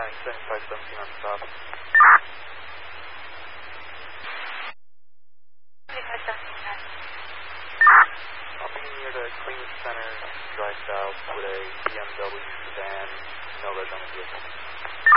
extending 517 on stop. 517. I'll be near the Clean Center, drive south with a BMW sedan, no reg on the vehicle.